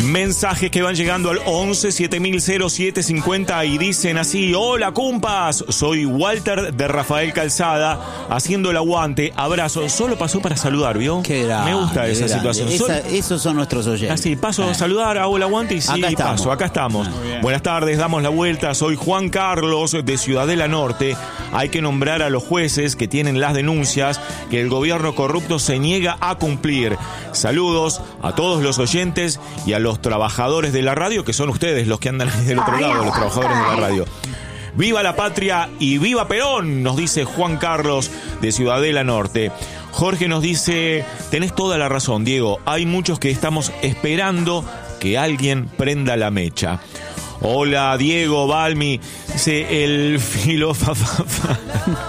Mensajes que van llegando al 11 7000 0750 y dicen así: hola cumpas, soy Walter de Rafael Calzada, haciendo el aguante, abrazo. Solo pasó para saludar, ¿vio? Qué grande, me gusta esa situación. Esos son nuestros oyentes. Así, paso a saludar, hago el aguante y sí, paso, acá estamos. Buenas tardes, damos la vuelta, soy Juan Carlos de Ciudadela Norte. Hay que nombrar a los jueces que tienen las denuncias que el gobierno corrupto se niega a cumplir. Saludos a todos los oyentes y a los trabajadores de la radio, que son ustedes los que andan del otro lado, los trabajadores de la radio. ¡Viva la patria y viva Perón!, nos dice Juan Carlos de Ciudadela Norte. Jorge nos dice: tenés toda la razón, Diego, hay muchos que estamos esperando que alguien prenda la mecha. Hola, Diego, Balmi, dice el filofafafa.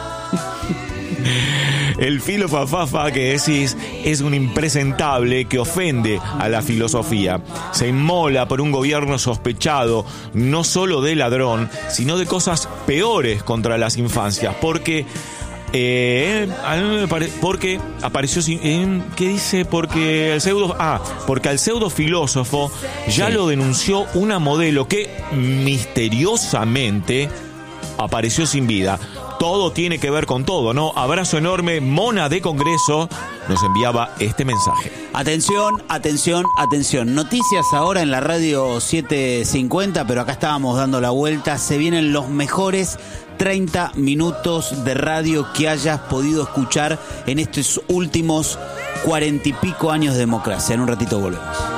El filofafafa que decís es un impresentable que ofende a la filosofía. Se inmola por un gobierno sospechado no solo de ladrón, sino de cosas peores contra las infancias. Porque apareció, ¿qué dice? Porque al pseudo filósofo ya lo denunció una modelo que misteriosamente apareció sin vida. Todo tiene que ver con todo, ¿no? Abrazo enorme. Mona de Congreso nos enviaba este mensaje. Atención, atención, atención. Noticias ahora en la radio 750, pero acá estábamos dando la vuelta. Se vienen los mejores 30 minutos de radio que hayas podido escuchar en estos últimos 40 y pico años de democracia. En un ratito volvemos.